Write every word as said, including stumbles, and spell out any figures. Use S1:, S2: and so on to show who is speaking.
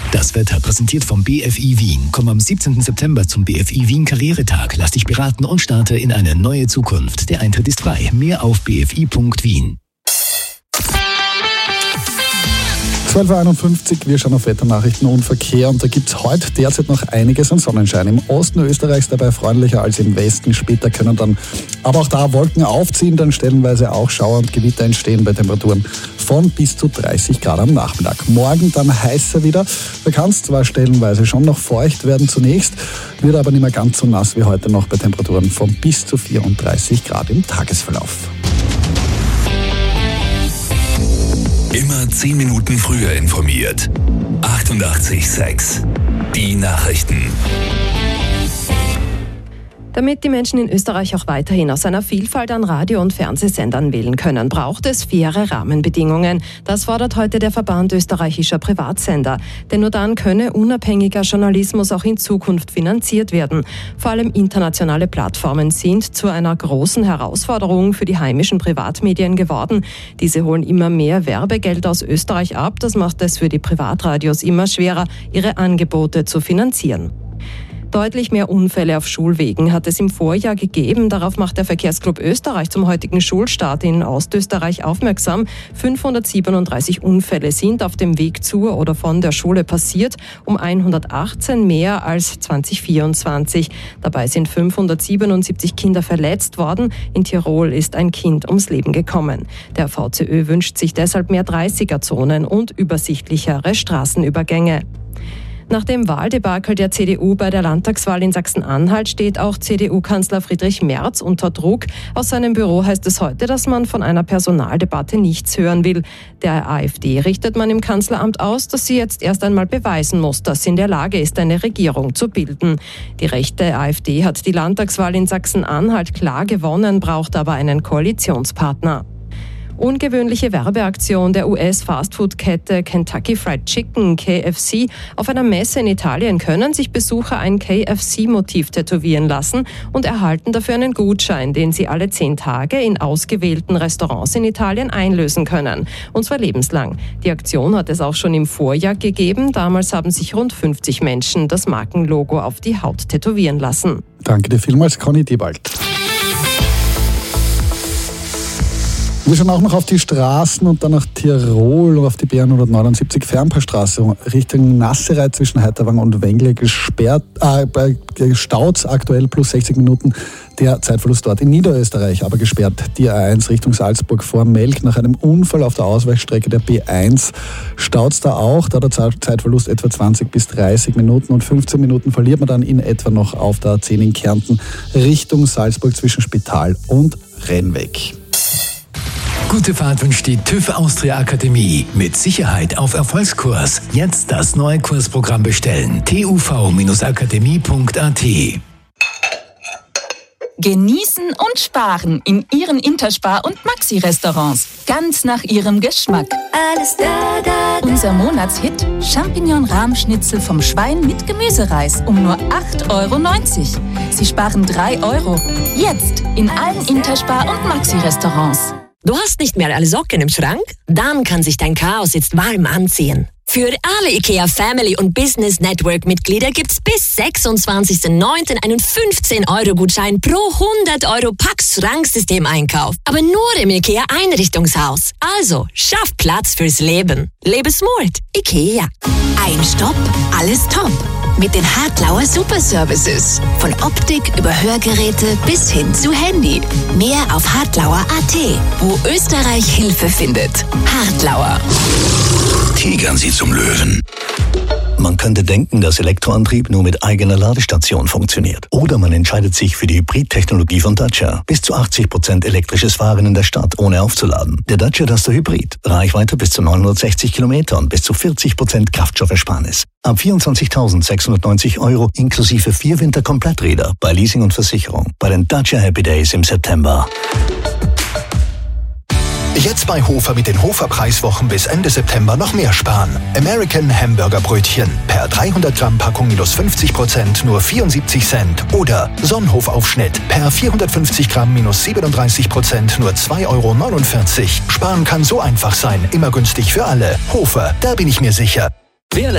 S1: Das Wetter präsentiert vom B F I Wien. Komm am siebzehnten September zum B F I Wien Karrieretag. Lass dich beraten und starte in eine neue Zukunft. Der Eintritt ist frei. Mehr auf b f i punkt wien.
S2: zwölf Uhr einundfünfzig, wir schauen auf Wetternachrichten und Verkehr und da gibt es heute derzeit noch einiges an Sonnenschein. Im Osten Österreichs dabei freundlicher als im Westen. Später können dann aber auch da Wolken aufziehen, dann stellenweise auch Schauer und Gewitter entstehen bei Temperaturen von bis zu dreißig Grad am Nachmittag. Morgen dann heißer wieder. Da kann es zwar stellenweise schon noch feucht werden zunächst, wird aber nicht mehr ganz so nass wie heute noch bei Temperaturen von bis zu vierunddreißig Grad im Tagesverlauf.
S3: Immer zehn Minuten früher informiert. achtundachtzig Komma sechs. Die Nachrichten.
S4: Damit die Menschen in Österreich auch weiterhin aus einer Vielfalt an Radio- und Fernsehsendern wählen können, braucht es faire Rahmenbedingungen. Das fordert heute der Verband österreichischer Privatsender. Denn nur dann könne unabhängiger Journalismus auch in Zukunft finanziert werden. Vor allem internationale Plattformen sind zu einer großen Herausforderung für die heimischen Privatmedien geworden. Diese holen immer mehr Werbegeld aus Österreich ab. Das macht es für die Privatradios immer schwerer, ihre Angebote zu finanzieren. Deutlich mehr Unfälle auf Schulwegen hat es im Vorjahr gegeben. Darauf macht der Verkehrsclub Österreich zum heutigen Schulstart in Ostösterreich aufmerksam. fünfhundertsiebenunddreißig Unfälle sind auf dem Weg zur oder von der Schule passiert, um hundertachtzehn mehr als zweitausendvierundzwanzig. Dabei sind fünfhundertsiebenundsiebzig Kinder verletzt worden. In Tirol ist ein Kind ums Leben gekommen. Der V C Ö wünscht sich deshalb mehr dreißiger-Zonen und übersichtlichere Straßenübergänge. Nach dem Wahldebakel der C D U bei der Landtagswahl in Sachsen-Anhalt steht auch C D U-Kanzler Friedrich Merz unter Druck. Aus seinem Büro heißt es heute, dass man von einer Personaldebatte nichts hören will. Der AfD richtet man im Kanzleramt aus, dass sie jetzt erst einmal beweisen muss, dass sie in der Lage ist, eine Regierung zu bilden. Die rechte AfD hat die Landtagswahl in Sachsen-Anhalt klar gewonnen, braucht aber einen Koalitionspartner. Ungewöhnliche Werbeaktion der U S-Fastfood-Kette Kentucky Fried Chicken, K F C. Auf einer Messe in Italien können sich Besucher ein K F C-Motiv tätowieren lassen und erhalten dafür einen Gutschein, den sie alle zehn Tage in ausgewählten Restaurants in Italien einlösen können. Und zwar lebenslang. Die Aktion hat es auch schon im Vorjahr gegeben. Damals haben sich rund fünfzig Menschen das Markenlogo auf die Haut tätowieren lassen.
S2: Danke dir vielmals, Conny Diebald. Wir schauen auch noch auf die Straßen und dann nach Tirol und auf die B hundertneunundsiebzig Fernpaarstraße Richtung Nasserei zwischen Heiterwang und Wengle gesperrt, äh, bei Staus aktuell plus sechzig Minuten. Der Zeitverlust dort in Niederösterreich aber gesperrt. Die A eins Richtung Salzburg vor Melk nach einem Unfall auf der Ausweichstrecke der B eins staut da auch. Da der Zeitverlust etwa zwanzig bis dreißig Minuten und fünfzehn Minuten verliert man dann in etwa noch auf der A zehn in Kärnten Richtung Salzburg zwischen Spital und Rennweg.
S1: Gute Fahrt wünscht die TÜV Austria Akademie. Mit Sicherheit auf Erfolgskurs. Jetzt das neue Kursprogramm bestellen. t u v akademie punkt a t.
S5: Genießen und sparen in Ihren Interspar- und Maxi-Restaurants. Ganz nach Ihrem Geschmack.
S6: Alles da, da, da.
S5: Unser Monatshit Champignon-Rahmschnitzel vom Schwein mit Gemüsereis um nur acht Euro neunzig. Sie sparen drei Euro. Jetzt in allen Interspar- und Maxi-Restaurants.
S7: Du hast nicht mehr alle Socken im Schrank? Dann kann sich dein Chaos jetzt warm anziehen. Für alle IKEA Family und Business Network Mitglieder gibt's bis sechsundzwanzigsten neunten einen fünfzehn Euro Gutschein pro hundert Euro Pax Schranksystem-Einkauf. Aber nur im IKEA Einrichtungshaus. Also, schaff Platz fürs Leben. Lebe smart. IKEA.
S8: Ein Stopp, alles top. Mit den Hartlauer Super Services. Von Optik über Hörgeräte bis hin zu Handy. Mehr auf hartlauer punkt a t, wo Österreich Hilfe findet. Hartlauer.
S3: Tigern Sie zum Löwen. Man könnte denken, dass Elektroantrieb nur mit eigener Ladestation funktioniert. Oder man entscheidet sich für die Hybrid-Technologie von Dacia. Bis zu achtzig Prozent elektrisches Fahren in der Stadt, ohne aufzuladen. Der Dacia Duster Hybrid. Reichweite bis zu neunhundertsechzig Kilometer und bis zu vierzig Prozent Kraftstoffersparnis. Ab vierundzwanzigtausendsechshundertneunzig Euro inklusive vier Winterkompletträder bei Leasing und Versicherung. Bei den Dacia Happy Days im September.
S9: Jetzt bei Hofer mit den Hofer-Preiswochen bis Ende September noch mehr sparen. American Hamburger Brötchen per dreihundert Gramm Packung minus fünfzig Prozent nur vierundsiebzig Cent. Oder Sonnenhof-Aufschnitt per vierhundertfünfzig Gramm minus siebenunddreißig Prozent nur zwei Euro neunundvierzig. Sparen kann so einfach sein, immer günstig für alle. Hofer, da bin ich mir sicher.